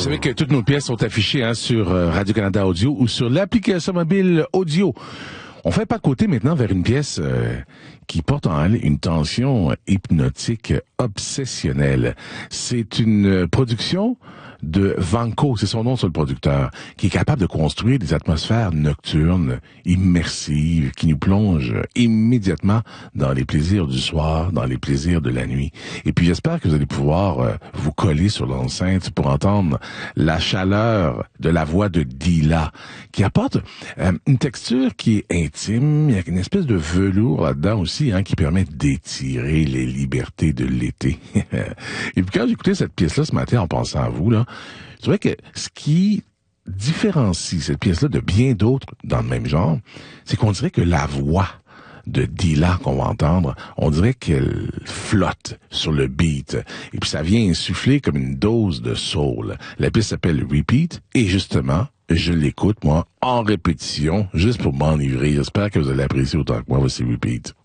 savez que toutes nos pièces sont affichées sur Radio-Canada Audio ou sur l'application mobile Audio. On fait pas de côté maintenant vers une pièce qui porte en elle une tension hypnotique obsessionnelle. C'est une production de Vanco, c'est son nom sur le producteur, qui est capable de construire des atmosphères nocturnes, immersives, qui nous plongent immédiatement dans les plaisirs du soir, dans les plaisirs de la nuit. Et puis j'espère que vous allez pouvoir vous coller sur l'enceinte pour entendre la chaleur de la voix de Dila, qui apporte une texture qui est intime. Il y a une espèce de velours là-dedans aussi, qui permet d'étirer les libertés de l'été. Et puis quand j'écoutais cette pièce-là ce matin en pensant à vous, c'est vrai que ce qui différencie cette pièce-là de bien d'autres dans le même genre, c'est qu'on dirait que la voix de Dila qu'on va entendre, on dirait qu'elle flotte sur le beat. Et puis ça vient insuffler comme une dose de soul. La pièce s'appelle Repeat et justement, je l'écoute, moi, en répétition, juste pour m'enivrer. J'espère que vous allez apprécier autant que moi. Voici Repeat.